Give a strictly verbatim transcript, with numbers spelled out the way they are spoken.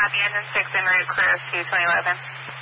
Copy, engine six en route, clear to twenty eleven.